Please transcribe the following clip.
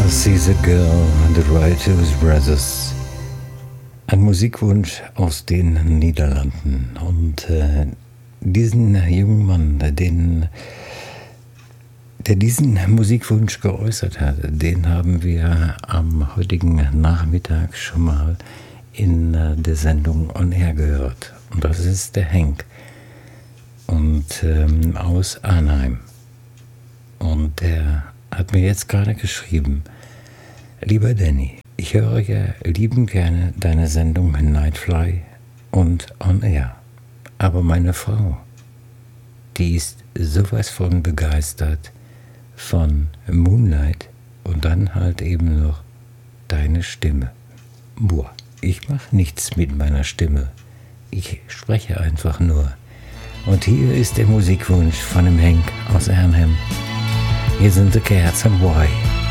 She's a Girl, The Writers Brothers. Ein Musikwunsch aus den Niederlanden. Und diesen jungen Mann, der diesen Musikwunsch geäußert hat, den haben wir am heutigen Nachmittag schon mal in der Sendung On Air gehört. Und das ist der Henk und aus Arnheim. Und der hat mir jetzt gerade geschrieben: Lieber Danny, ich höre ja liebend gerne deine Sendung Nightfly und On Air. Aber meine Frau, die ist sowas von begeistert von Moonlight und dann halt eben noch deine Stimme. Boah, ich mache nichts mit meiner Stimme. Ich spreche einfach nur. Und hier ist der Musikwunsch von dem Henk aus Arnhem. Hier sind The Cats and Why.